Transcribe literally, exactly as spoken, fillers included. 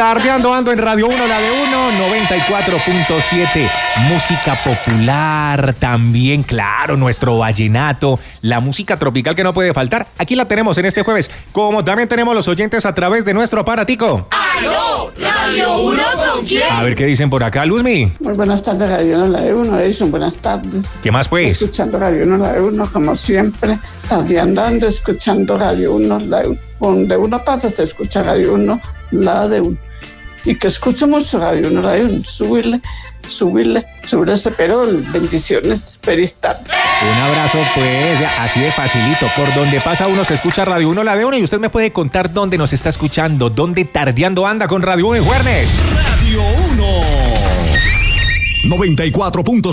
Tardeando ando en Radio uno, la de uno, noventa y cuatro punto siete. Música popular también, claro, nuestro vallenato, la música tropical que no puede faltar. Aquí la tenemos en este jueves, como también tenemos los oyentes a través de nuestro aparatico. ¡Aló! ¿Radio uno con quién? A ver qué dicen por acá, Luzmi. Muy buenas tardes, Radio uno, la de uno. Edison, buenas tardes. ¿Qué más pues? Escuchando Radio uno, la de uno, como siempre. Tardeando ando escuchando Radio uno, la de uno. Donde uno pasa, te escucha Radio uno, la de uno. Y que escucho mucho Radio uno, la de uno. Subirle, subirle, subirle ese perol. Bendiciones, feliz tarde. Un abrazo, pues, así de facilito. Por donde pasa uno se escucha Radio uno, la de uno. Y usted me puede contar dónde nos está escuchando, dónde tardeando anda con Radio uno en jueves. Radio uno. noventa y cuatro punto